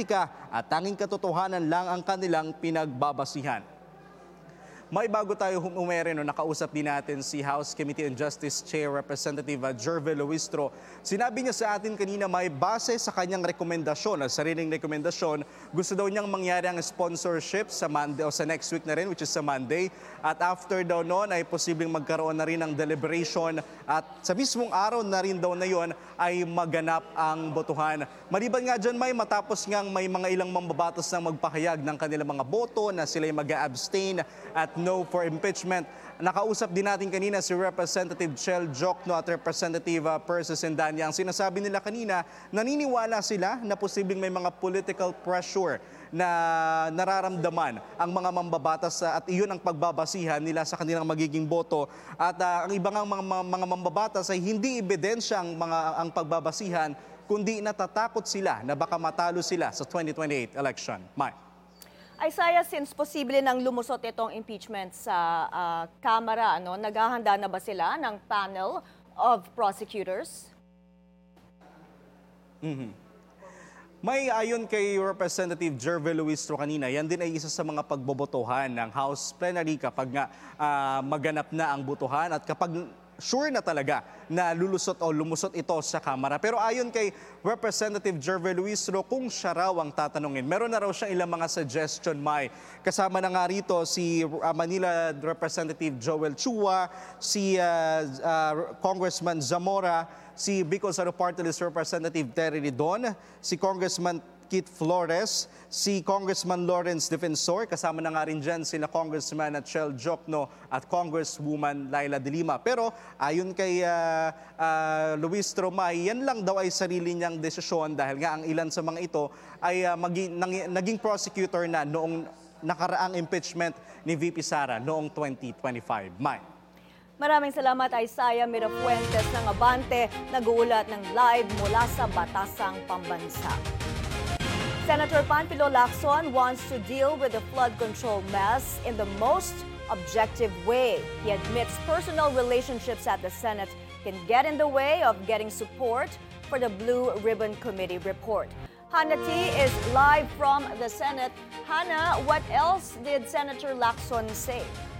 politika at tanging katotohanan lang ang kanilang pinagbabasihan. May bago tayo umere, nakausap din natin si House Committee on Justice Chair Representative Jervy Luistro. Sinabi niya sa atin kanina may base sa kanyang rekomendasyon, sariling rekomendasyon, gusto daw niyang mangyari ang sponsorship sa Monday o sa next week na rin, which is sa Monday. At after daw noon ay posibleng magkaroon na rin ng deliberation at sa mismong araw na rin daw na yon ay maganap ang botohan. Maliban nga dyan, may matapos ngang may mga ilang mambabatas na magpahayag ng kanilang mga boto na sila'y mag-abstain at no for impeachment. Nakausap din natin kanina si Representative Chel Jokno at Representative Percy Sendanya. Ang sinasabi nila kanina, naniniwala sila na posibleng may mga political pressure na nararamdaman ang mga mambabatas at iyon ang pagbabasihan nila sa kanilang magiging boto. At ang ibang mga mambabatas ay hindi ebidensya ang pagbabasihan, kundi natatakot sila na baka matalo sila sa 2028 election. Mike. Isaiah, since posible nang lumusot itong impeachment sa Kamara, naghahanda na ba sila ng panel of prosecutors? May ayon kay Representative Jervy Luistro kanina, yan din ay isa sa mga pagbobotohan ng House Plenary kapag nga maganap na ang botohan at kapag sure na talaga na lulusot o lumusot ito sa Kamara. Pero ayon kay Representative Jervy Luistro, kung siya raw ang tatanungin, meron na raw siyang ilang mga suggestion, May. Kasama na nga rito si Manila Representative Joel Chua, si Congressman Zamora, si Bicol Saro Party List Representative Terry Ridon, si Congressman Kit Flores, si Congressman Lawrence Defensor, kasama na nga rin dyan sila Congressman Chel Jokno at Congresswoman Laila De Lima. Pero ayon kay Luistro, May, yan lang daw ay sarili niyang desisyon dahil nga ang ilan sa mga ito ay naging prosecutor na noong nakaraang impeachment ni VP Sara noong 2025. May. Maraming salamat, Isaiah Mirafuentes ng Abante, nag-uulat ng live mula sa Batasang Pambansa. Senator Panfilo Lacson wants to deal with the flood control mess in the most objective way. He admits personal relationships at the Senate can get in the way of getting support for the Blue Ribbon Committee report. Hannah T. is live from the Senate. Hannah, what else did Senator Lacson say?